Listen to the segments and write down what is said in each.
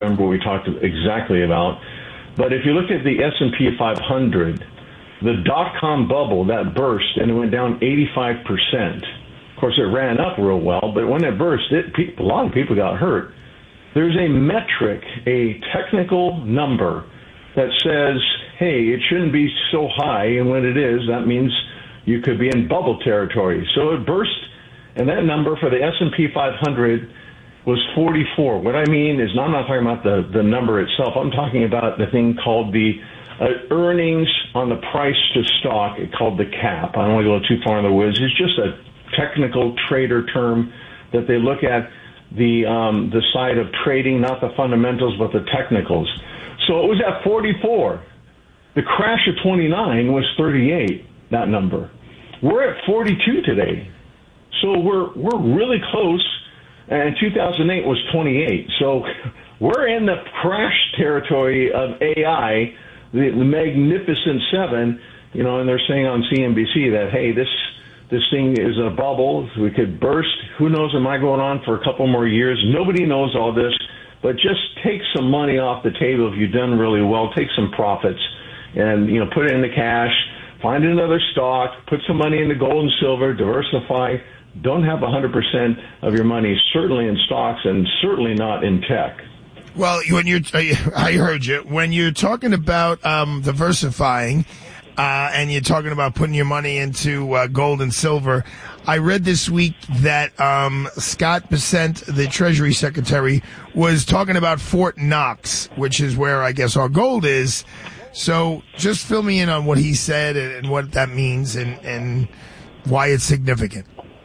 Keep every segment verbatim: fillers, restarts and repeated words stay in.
remember what we talked exactly about. But if you look at the S and P five hundred, the dot-com bubble, that burst, and it went down eighty-five percent. Of course, it ran up real well, but when it burst, it, a lot of people got hurt. There's a metric, a technical number that says, hey, it shouldn't be so high, and when it is, that means you could be in bubble territory. So it burst, and that number for the S and P five hundred was forty-four. What I mean is, I'm not talking about the, the number itself. I'm talking about the thing called the uh, earnings on the price to stock, called the cap. I don't want to go too far in the woods. It's just a technical trader term that they look at the um, the side of trading, not the fundamentals, but the technicals. So it was at forty-four. The crash of twenty-nine was thirty-eight, that number. We're at forty-two today. So we're we're really close. And two thousand eight was twenty-eight. So we're in the crash territory of A I, the, the Magnificent Seven, you know, and they're saying on C N B C that, hey, this this thing is a bubble. We could burst. Who knows? Am I going on for a couple more years? Nobody knows all this. But just take some money off the table if you've done really well. Take some profits and, you know, put it into cash. Find another stock. Put some money into gold and silver. Diversify. Don't have one hundred percent of your money certainly in stocks and certainly not in tech. Well, when you're, I heard you. When you're talking about um, diversifying uh, and you're talking about putting your money into uh, gold and silver, I read this week that um, Scott Bessent, the Treasury Secretary, was talking about Fort Knox, which is where I guess our gold is. So just fill me in on what he said and what that means and, and why it's significant.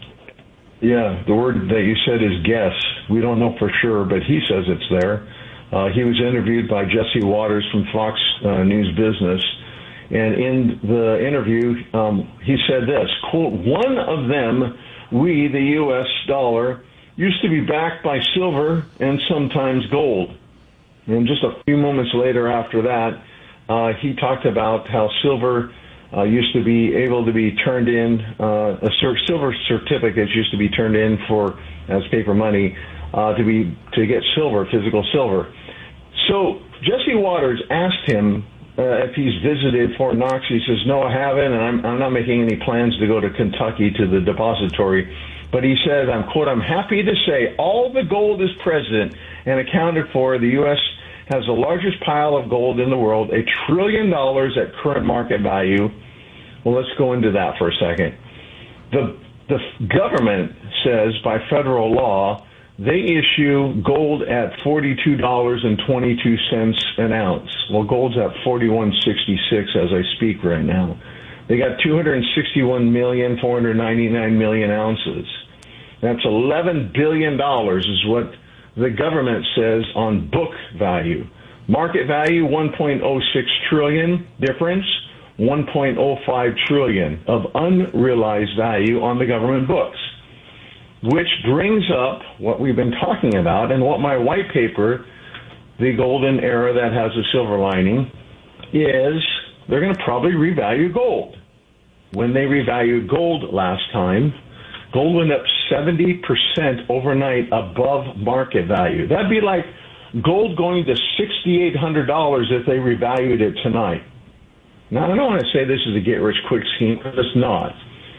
Yeah, the word that you said is guess. We don't know for sure, but he says it's there. Uh, he was interviewed by Jesse Waters from Fox uh, News Business, and in the interview, um, he said this, quote, one of them, we, the U S dollar, used to be backed by silver and sometimes gold. And just a few moments later after that, uh, he talked about how silver Uh, used to be able to be turned in, uh, a cer- silver certificates used to be turned in for, as paper money, uh, to be, to get silver, physical silver. So Jesse Waters asked him, uh, if he's visited Fort Knox. He says, no, I haven't, and I'm, I'm not making any plans to go to Kentucky to the depository. But he says, I'm, quote, I'm happy to say all the gold is present and accounted for. The U S has the largest pile of gold in the world, a trillion dollars at current market value. Well, let's go into that for a second. The the government says by federal law they issue gold at forty-two dollars and twenty-two cents an ounce. Well, gold's at forty-one sixty-six as I speak right now. They got two hundred sixty-one million four hundred ninety-nine million ounces. That's eleven billion dollars is what the government says on book value. Market value, one point oh six trillion. Difference, one point oh five trillion of unrealized value on the government books. Which brings up what we've been talking about and what my white paper, The Golden Era That Has a Silver Lining, is they're going to probably revalue gold. When they revalued gold last time, gold went up seventy percent overnight above market value. That'd be like gold going to six thousand eight hundred dollars if they revalued it tonight. Now, I don't want to say this is a get-rich-quick scheme, because it's not.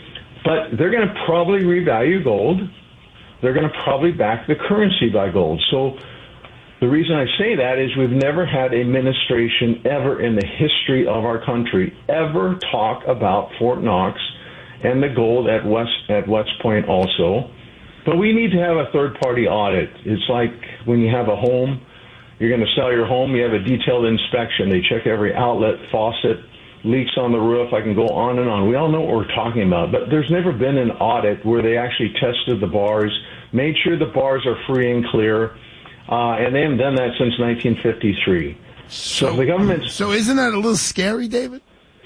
But they're going to probably revalue gold. They're going to probably back the currency by gold. So the reason I say that is we've never had an administration ever in the history of our country ever talk about Fort Knox and the gold at West at West Point also. But we need to have a third-party audit. It's like when you have a home, you're going to sell your home, you have a detailed inspection. They check every outlet, faucet, leaks on the roof. I can go on and on. We all know what we're talking about. But there's never been an audit where they actually tested the bars, made sure the bars are free and clear, uh, and they haven't done that since nineteen fifty-three. So, so the government... So isn't that a little scary, David?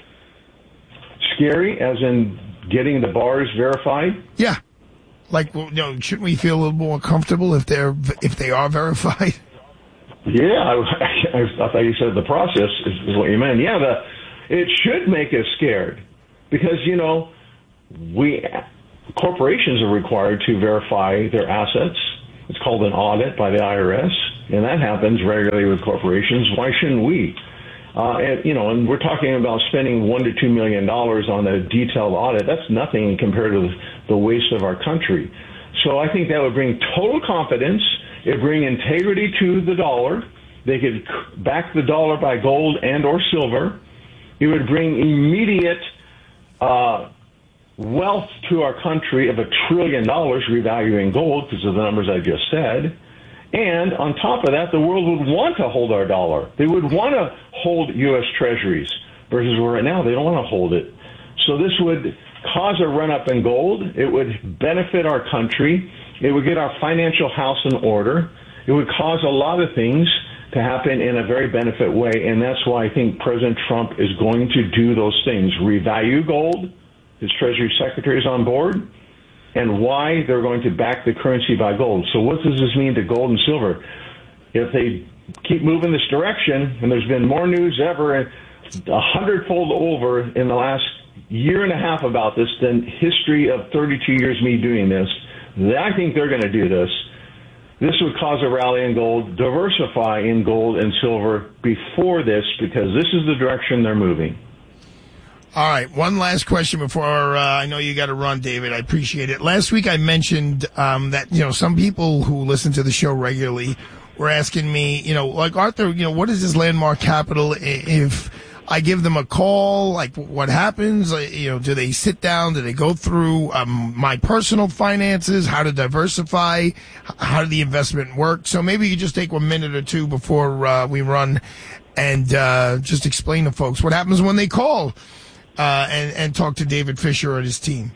Scary, as in getting the bars verified? Yeah. Like, well, you know, shouldn't we feel a little more comfortable if they're if they are verified? Yeah, I, I thought you said the process is, is what you meant. Yeah, the, it should make us scared because, you know, we corporations are required to verify their assets. It's called an audit by the I R S. and that happens regularly with corporations. Why shouldn't we? Uh, and, you know, and we're talking about spending one to two million dollars on a detailed audit. That's nothing compared to the waste of our country. So I think that would bring total confidence. It would bring integrity to the dollar. They could back the dollar by gold and or silver. It would bring immediate uh, wealth to our country of a trillion dollars, revaluing gold because of the numbers I just said. And on top of that, the world would want to hold our dollar. They would want to hold U S Treasuries versus where right now they don't want to hold it. So this would cause a run-up in gold. It would benefit our country. It would get our financial house in order. It would cause a lot of things to happen in a very benefit way, and that's why I think President Trump is going to do those things. Revalue gold. His Treasury Secretary is on board. And why they're going to back the currency by gold. So what does this mean to gold and silver? If they keep moving this direction, and there's been more news ever, a hundredfold over in the last year and a half about this than history of thirty-two years me doing this, I think they're going to do this. This would cause a rally in gold, diversify in gold and silver before this, because this is the direction they're moving. All right, one last question before uh, I know you got to run, David. I appreciate it. Last week I mentioned um, that, you know, some people who listen to the show regularly were asking me, you know, like, Arthur, you know, what is this Landmark Capital? If I give them a call, like, what happens? You know, do they sit down? Do they go through um, my personal finances, how to diversify, how did the investment work? So maybe you just take one minute or two before uh, we run and uh, just explain to folks what happens when they call. Uh, and, and talk to David Fisher and his team?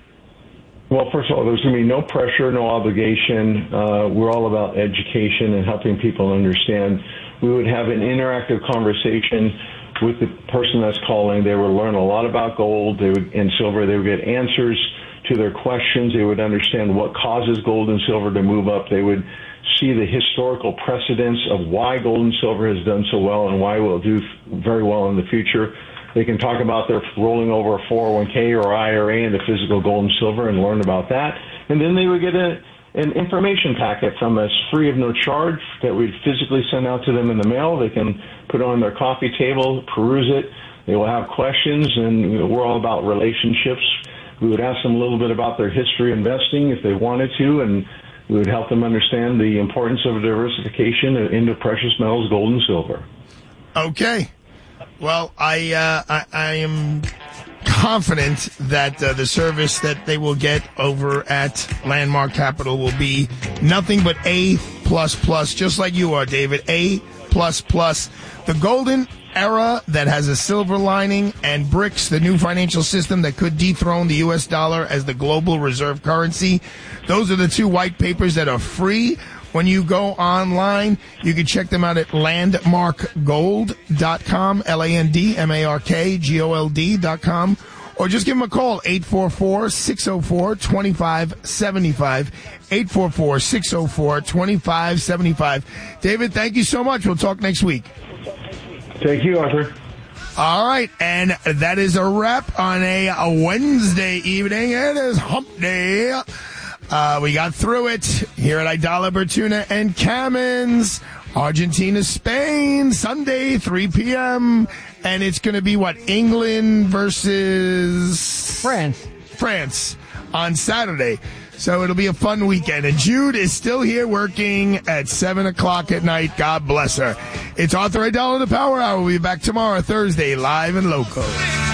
Well, first of all, there's going to be no pressure, no obligation. Uh, we're all about education and helping people understand. We would have an interactive conversation with the person that's calling. They would learn a lot about gold they would, and silver. They would get answers to their questions. They would understand what causes gold and silver to move up. They would see the historical precedents of why gold and silver has done so well and why it will do very well in the future. They can talk about their rolling over a four oh one k or I R A into physical gold and silver and learn about that. And then they would get a, an information packet from us free of no charge that we'd physically send out to them in the mail. They can put it on their coffee table, peruse it. They will have questions, and you know, we're all about relationships. We would ask them a little bit about their history investing if they wanted to, and we would help them understand the importance of diversification into precious metals, gold and silver. Okay. Well, I, uh, I I am confident that uh, the service that they will get over at Landmark Capital will be nothing but A plus plus, just like you are, David. A plus plus. The golden era that has a silver lining, and BRICS, the new financial system that could dethrone the U S dollar as the global reserve currency. Those are the two white papers that are free. When you go online, you can check them out at landmark gold dot com, L A N D M A R K G O L D dot com, or just give them a call, eight four four, six oh four, two five seven five, eight four four, six oh four, two five seven five. David, thank you so much. We'll talk next week. Thank you, Arthur. All right, and that is a wrap on a, a Wednesday evening. It is hump day. Uh, we got through it here at Idala, Bertuna, and Kamins. Argentina, Spain, Sunday, three p.m. And it's going to be, what, England versus... France. France on Saturday. So it'll be a fun weekend. And Jude is still here working at seven o'clock at night. God bless her. It's Arthur Idala, the Power Hour. We'll be back tomorrow, Thursday, live and local.